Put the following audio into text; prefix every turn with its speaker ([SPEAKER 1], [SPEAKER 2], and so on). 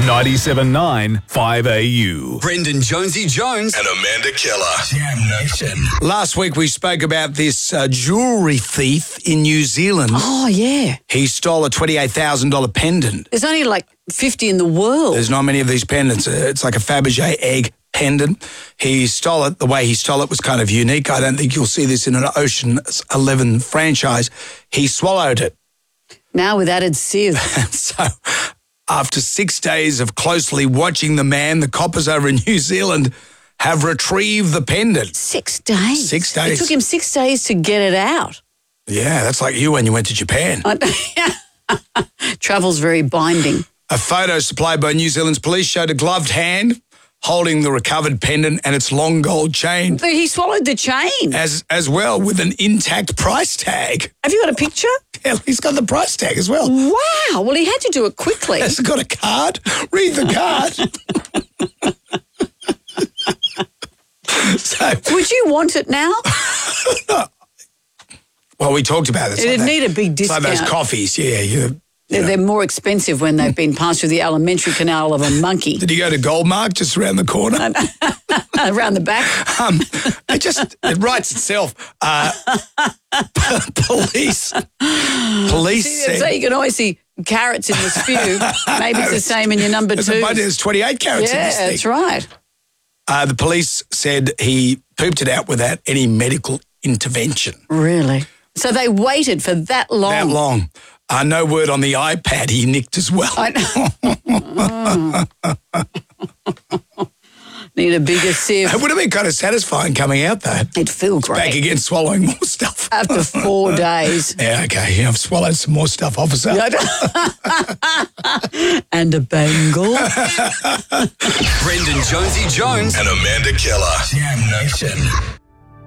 [SPEAKER 1] 97.9 5AU.
[SPEAKER 2] Brendan Jonesy Jones
[SPEAKER 3] and Amanda Keller.
[SPEAKER 2] Jam Nation.
[SPEAKER 4] Last week we spoke about this jewellery thief in New Zealand.
[SPEAKER 5] Oh, yeah.
[SPEAKER 4] He stole a $28,000 pendant.
[SPEAKER 5] There's only like 50 in the world.
[SPEAKER 4] There's not many of these pendants. It's like a Fabergé egg pendant. He stole it. The way he stole it was kind of unique. I don't think you'll see this in an Ocean's 11 franchise. He swallowed it.
[SPEAKER 5] Now with added sieve.
[SPEAKER 4] So after 6 days of closely watching the man, the coppers over in New Zealand have retrieved the pendant.
[SPEAKER 5] 6 days?
[SPEAKER 4] 6 days.
[SPEAKER 5] It took him 6 days to get it out.
[SPEAKER 4] Yeah, that's like you when you went to Japan.
[SPEAKER 5] Travel's very binding.
[SPEAKER 4] A photo supplied by New Zealand's police showed a gloved hand holding the recovered pendant and its long gold chain.
[SPEAKER 5] But he swallowed the chain.
[SPEAKER 4] As well, with an intact price tag.
[SPEAKER 5] Have you got a picture?
[SPEAKER 4] Yeah, he's got the price tag as well.
[SPEAKER 5] Wow. Well, he had to do it quickly.
[SPEAKER 4] Has it got a card? Read the card. So,
[SPEAKER 5] would you want it now?
[SPEAKER 4] Well, we talked about this.
[SPEAKER 5] It'd need a big discount.
[SPEAKER 4] Like those coffees, yeah.
[SPEAKER 5] They're more expensive when they've been passed through the alimentary canal of a monkey.
[SPEAKER 4] Did you go to Goldmark just around the corner?
[SPEAKER 5] Around the back?
[SPEAKER 4] It writes itself. Police said...
[SPEAKER 5] So you can always see carrots in the spew. Maybe it's the same in your number two.
[SPEAKER 4] There's 28 carrots in this thing.
[SPEAKER 5] Yeah, that's right.
[SPEAKER 4] The police said he pooped it out without any medical intervention.
[SPEAKER 5] Really? So they waited for that long?
[SPEAKER 4] That long. No word on the iPad he nicked as well.
[SPEAKER 5] Need a bigger sieve.
[SPEAKER 4] It would have been kind of satisfying coming out, though.
[SPEAKER 5] It'd feel great.
[SPEAKER 4] Back again, swallowing more stuff.
[SPEAKER 5] After 4 days.
[SPEAKER 4] Yeah, okay. Yeah, I've swallowed some more stuff, officer.
[SPEAKER 5] And a bangle.
[SPEAKER 2] Brendan Jonesy Jones
[SPEAKER 3] and Amanda Keller.
[SPEAKER 2] Jam Nation.